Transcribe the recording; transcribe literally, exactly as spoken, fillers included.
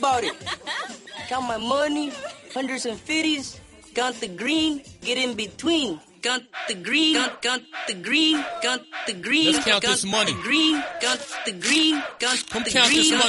about it. Count my money, hundreds and fifties. Count the green, get in between. Count the green, count, count the green, count the green. Let's count count this money. The green, count the green, count Come the count green. this money.